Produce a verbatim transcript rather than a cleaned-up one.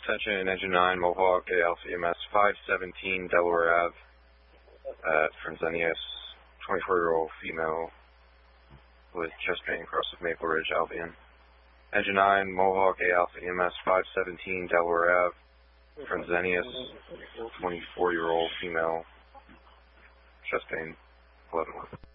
Attention, Engine nine, Mohawk, A Alpha E M S, five seventeen Delaware Ave at Fresenius, twenty-four-year-old female with chest pain across with Maple Ridge, Albion. Engine nine, Mohawk, A Alpha E M S, five seventeen Delaware Ave, Fresenius, twenty-four-year-old female, chest pain, eleven.